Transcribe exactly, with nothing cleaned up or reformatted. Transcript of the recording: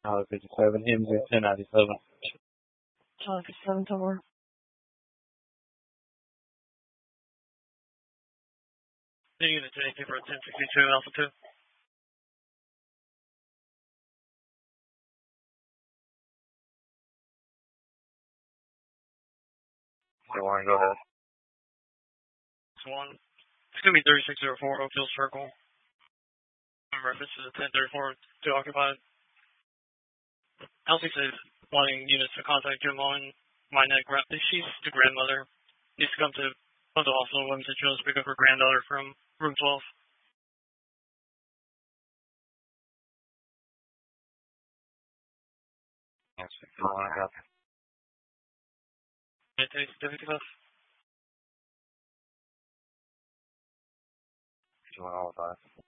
Tower fifty-seven, M Z ten ninety-seven. Tower fifty-seven, Tower. Unit J T for ten sixty-two, Alpha two. Swan, go ahead. Swan. It's going to be thirty-six oh four Oakville Circle. Reference to the ten thirty-four to occupied. Elsie said wanting units to contact Jim on my neck. She's the grandmother. Needs to come to Punta Hospital, Women's Children's, pick up her granddaughter from room twelve. Yes, if you want to go. Certificate of If you want all five.